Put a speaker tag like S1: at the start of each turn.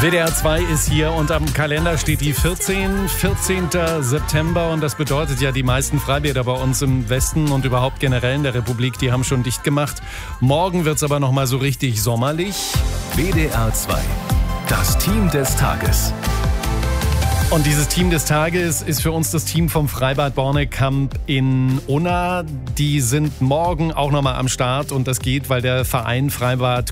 S1: WDR 2 ist hier und am Kalender steht die 14. September und das bedeutet ja, die meisten Freibäder bei uns im Westen und überhaupt generell in der Republik, die haben schon dicht gemacht. Morgen wird's aber noch mal so richtig sommerlich.
S2: WDR 2, das Team des Tages.
S1: Und dieses Team des Tages ist für uns das Team vom Freibad Bornekamp in Unna. Die sind morgen auch nochmal am Start und das geht, weil der Verein Freibad